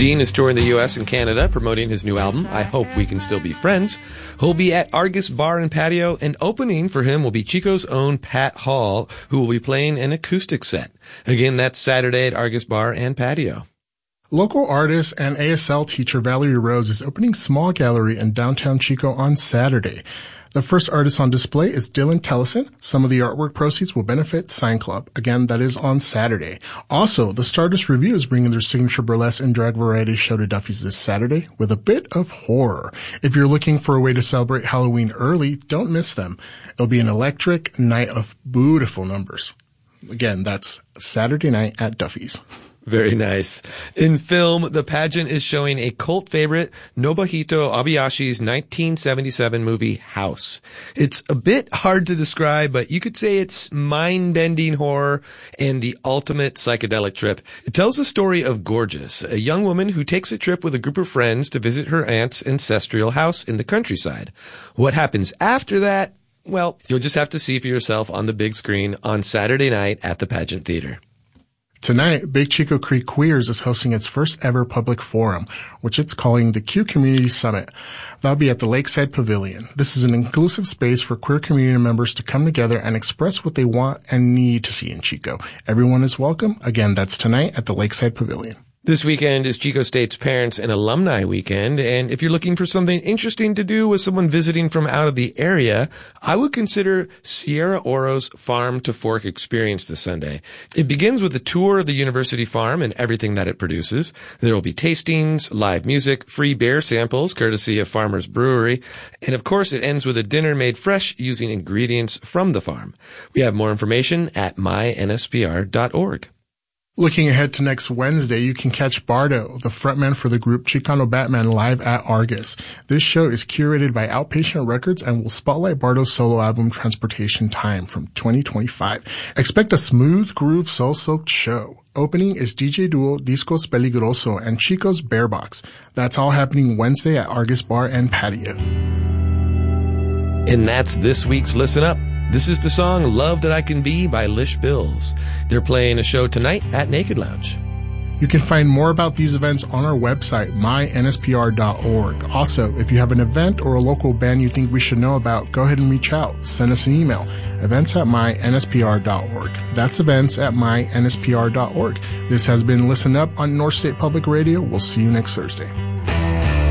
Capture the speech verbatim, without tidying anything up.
Dean is touring the U S and Canada promoting his new album, I Hope We Can Still Be Friends. He'll be at Argus Bar and Patio, and opening for him will be Chico's own Pat Hall, who will be playing an acoustic set. Again, that's Saturday at Argus Bar and Patio. Local artist and A S L teacher Valerie Rhodes is opening Small Gallery in downtown Chico on Saturday. The first artist on display is Dylan Tellison. Some of the artwork proceeds will benefit Sign Club. Again, that is on Saturday. Also, the Stardust Review is bringing their signature burlesque and drag variety show to Duffy's this Saturday with a bit of horror. If you're looking for a way to celebrate Halloween early, don't miss them. It'll be an electric night of beautiful numbers. Again, that's Saturday night at Duffy's. Very nice. In film, The Pageant is showing a cult favorite, Nobuhito Obayashi's nineteen seventy-seven movie House. It's a bit hard to describe, but you could say it's mind-bending horror and the ultimate psychedelic trip. It tells the story of Gorgeous, a young woman who takes a trip with a group of friends to visit her aunt's ancestral house in the countryside. What happens after that? Well, you'll just have to see for yourself on the big screen on Saturday night at the Pageant Theater. Tonight, Big Chico Creek Queers is hosting its first ever public forum, which it's calling the Q Community Summit. That'll be at the Lakeside Pavilion. This is an inclusive space for queer community members to come together and express what they want and need to see in Chico. Everyone is welcome. Again, that's tonight at the Lakeside Pavilion. This weekend is Chico State's Parents and Alumni Weekend, and if you're looking for something interesting to do with someone visiting from out of the area, I would consider Sierra Oro's Farm to Fork experience this Sunday. It begins with a tour of the university farm and everything that it produces. There will be tastings, live music, free beer samples courtesy of Farmer's Brewery, and of course it ends with a dinner made fresh using ingredients from the farm. We have more information at my N S P R dot org. Looking ahead to next Wednesday, you can catch Bardo, the frontman for the group Chicano Batman, live at Argus. This show is curated by Outpatient Records and will spotlight Bardo's solo album Transportation Time from twenty twenty-five. Expect a smooth groove soul-soaked show. Opening is D J duo Discos Peligroso and Chico's Bear Box. That's all happening Wednesday at Argus Bar and Patio. And that's this week's Listen Up. This is the song Love That I Can Be by Lish Bills. They're playing a show tonight at Naked Lounge. You can find more about these events on our website, my N S P R dot org. Also, if you have an event or a local band you think we should know about, go ahead and reach out. Send us an email, events at my N S P R dot org. That's events at my N S P R dot org. This has been Listen Up on North State Public Radio. We'll see you next Thursday.